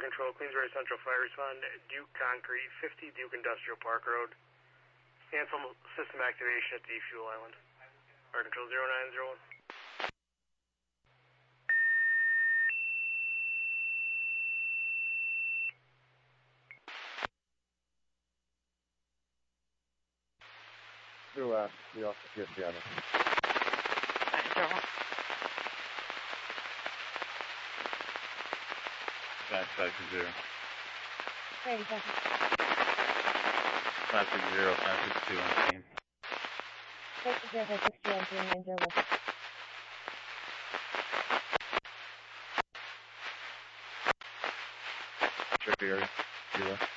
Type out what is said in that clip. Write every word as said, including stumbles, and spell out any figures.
Control, Queensbury Central Fire Respond, Duke Concrete, fifty Duke Industrial Park Road. Cancel system activation at the fuel island. Fire Control zero nine zero one. Through uh, the office here, Seattle. Back five six zero. Ready, second. Five six zero, five six two on scene. Five six zero, five six two, one three nine zero. Check the area. Zero.